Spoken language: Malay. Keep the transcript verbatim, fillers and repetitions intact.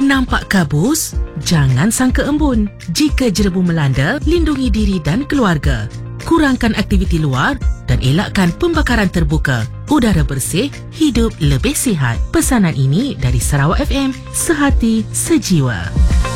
Nampak kabus? Jangan sangka embun. Jika jerebu melanda, lindungi diri dan keluarga. Kurangkan aktiviti luar dan elakkan pembakaran terbuka. Udara bersih, hidup lebih sihat. Pesanan ini dari Sarawak F M, sehati sejiwa.